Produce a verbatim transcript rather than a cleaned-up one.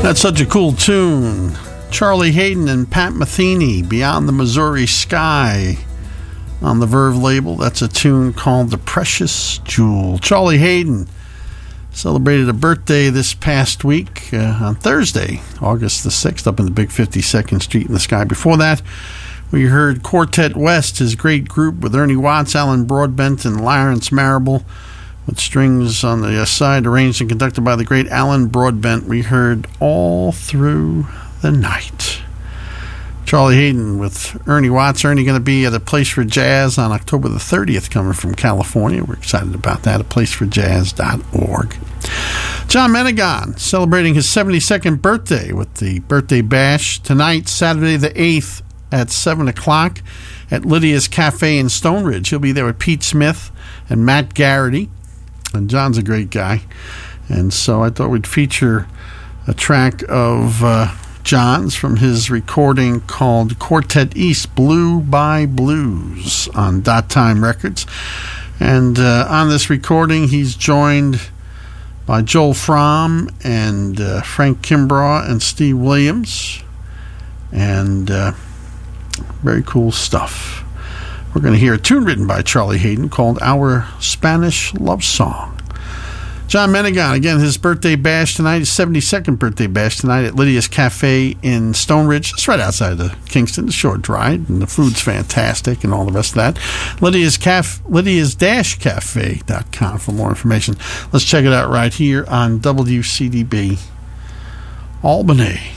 That's such a cool tune. Charlie Hayden and Pat Metheny, Beyond the Missouri Sky, on the Verve label. That's a tune called The Precious Jewel. Charlie Hayden celebrated a birthday this past week uh, on Thursday, August the sixth, up in the big fifty-second Street in the Sky. Before that, we heard Quartet West, his great group with Ernie Watts, Alan Broadbent, and Lawrence Marable, with strings on the side arranged and conducted by the great Alan Broadbent. We heard All Through the Night. Charlie Hayden with Ernie Watts. Ernie going to be at A Place for Jazz on October the thirtieth, coming from California. We're excited about that, a place for jazz dot org. John Menegon celebrating his seventy-second birthday with the Birthday Bash tonight, Saturday the eighth at seven o'clock at Lydia's Cafe in Stone Ridge. He'll be there with Pete Smith and Matt Garrity. And John's a great guy. And so I thought we'd feature a track of uh, John's from his recording called Quartet East, Blue by Blues, on Dot Time Records. And uh, on this recording, he's joined by Joel Fromm and uh, Frank Kimbrough and Steve Williams. And uh, very cool stuff. We're going to hear a tune written by Charlie Hayden called Our Spanish Love Song. John Menegon, again, his birthday bash tonight, his seventy-second birthday bash tonight at Lydia's Cafe in Stone Ridge. It's right outside of Kingston, the short ride, and the food's fantastic and all the rest of that. Lydia's Caf- Lydia's Cafe dot com for more information. Let's check it out right here on W C D B Albany.